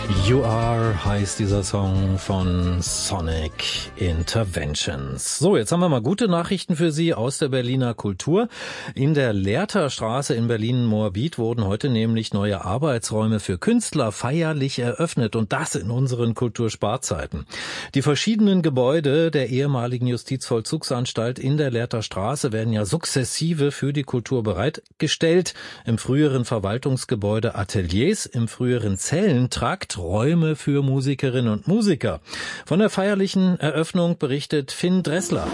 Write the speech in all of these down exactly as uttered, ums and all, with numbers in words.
You Are heißt dieser Song von Sonic Interventions. So, jetzt haben wir mal gute Nachrichten für Sie aus der Berliner Kultur. In der Lehrterstraße in Berlin-Moabit wurden heute nämlich neue Arbeitsräume für Künstler feierlich eröffnet und das in unseren Kultursparzeiten. Die verschiedenen Gebäude der ehemaligen Justizvollzugsanstalt in der Lehrterstraße werden ja sukzessive für die Kultur bereitgestellt. Im früheren Verwaltungsgebäude Ateliers, im früheren Zellentrakt Räume für Musikerinnen und Musiker. Von der feierlichen Eröffnung berichtet Finn Dressler.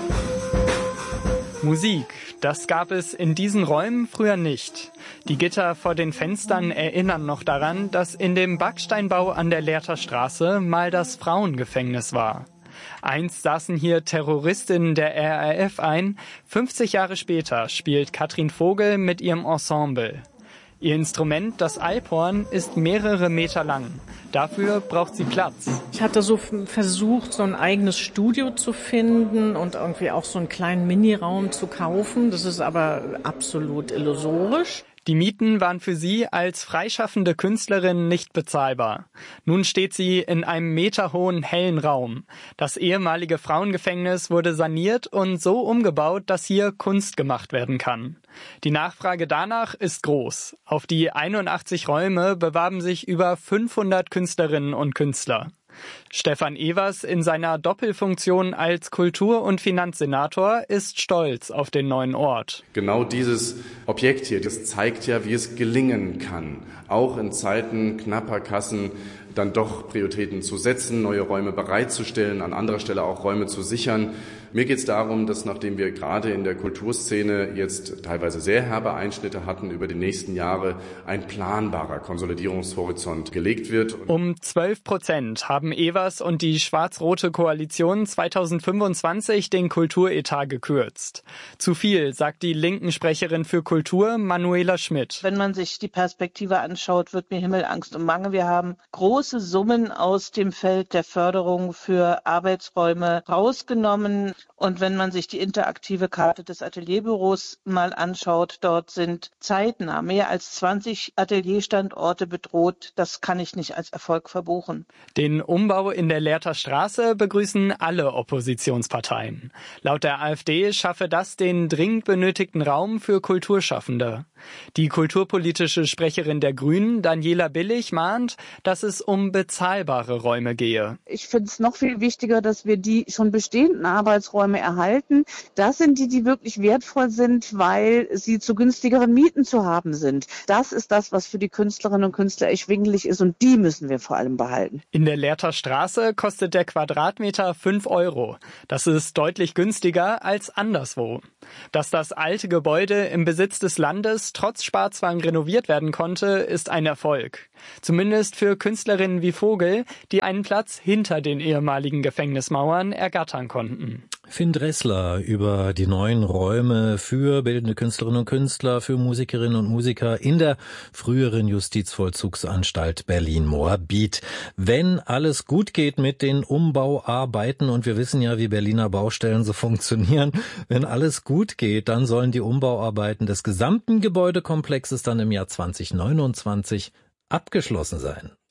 Musik, das gab es in diesen Räumen früher nicht. Die Gitter vor den Fenstern erinnern noch daran, dass in dem Backsteinbau an der Lehrter Straße mal das Frauengefängnis war. Einst saßen hier Terroristinnen der R A F ein. fünfzig Jahre später spielt Katrin Vogel mit ihrem Ensemble. Ihr Instrument, das Alphorn, ist mehrere Meter lang. Dafür braucht sie Platz. Ich hatte so versucht, so ein eigenes Studio zu finden und irgendwie auch so einen kleinen Miniraum zu kaufen. Das ist aber absolut illusorisch. Die Mieten waren für sie als freischaffende Künstlerin nicht bezahlbar. Nun steht sie in einem meterhohen, hellen Raum. Das ehemalige Frauengefängnis wurde saniert und so umgebaut, dass hier Kunst gemacht werden kann. Die Nachfrage danach ist groß. Auf die einundachtzig Räume bewarben sich über fünfhundert Künstlerinnen und Künstler. Stefan Evers in seiner Doppelfunktion als Kultur- und Finanzsenator ist stolz auf den neuen Ort. Genau dieses Objekt hier, das zeigt ja, wie es gelingen kann, auch in Zeiten knapper Kassen dann doch Prioritäten zu setzen, neue Räume bereitzustellen, an anderer Stelle auch Räume zu sichern. Mir geht es darum, dass nachdem wir gerade in der Kulturszene jetzt teilweise sehr herbe Einschnitte hatten, über die nächsten Jahre ein planbarer Konsolidierungshorizont gelegt wird. Um zwölf Prozent haben Evers und die schwarz-rote Koalition zweitausendfünfundzwanzig den Kulturetat gekürzt. Zu viel, sagt die linken Sprecherin für Kultur, Manuela Schmidt. Wenn man sich die Perspektive anschaut, wird mir Himmelangst und Bange. Wir haben große Summen aus dem Feld der Förderung für Arbeitsräume rausgenommen. Und wenn man sich die interaktive Karte des Atelierbüros mal anschaut, dort sind zeitnah mehr als zwanzig Atelierstandorte bedroht. Das kann ich nicht als Erfolg verbuchen. Den Umbau in der Lehrter Straße begrüßen alle Oppositionsparteien. Laut der AfD schaffe das den dringend benötigten Raum für Kulturschaffende. Die kulturpolitische Sprecherin der Grünen, Daniela Billig, mahnt, dass es um bezahlbare Räume gehe. Ich finde es noch viel wichtiger, dass wir die schon bestehenden Arbeitsräume erhalten. Das sind die, die wirklich wertvoll sind, weil sie zu günstigeren Mieten zu haben sind. Das ist das, was für die Künstlerinnen und Künstler erschwinglich ist und die müssen wir vor allem behalten. In der Lehrter Straße kostet der Quadratmeter fünf Euro. Das ist deutlich günstiger als anderswo. Dass das alte Gebäude im Besitz des Landes trotz Sparzwang renoviert werden konnte, ist ein Erfolg. Zumindest für Künstlerinnen wie Vogel, die einen Platz hinter den ehemaligen Gefängnismauern ergattern konnten. Finn Dressler über die neuen Räume für bildende Künstlerinnen und Künstler, für Musikerinnen und Musiker in der früheren Justizvollzugsanstalt Berlin-Moabit. Wenn alles gut geht mit den Umbauarbeiten, und wir wissen ja, wie Berliner Baustellen so funktionieren, wenn alles gut geht, dann sollen die Umbauarbeiten des gesamten Gebäudekomplexes dann im Jahr zwanzig neunundzwanzig abgeschlossen sein.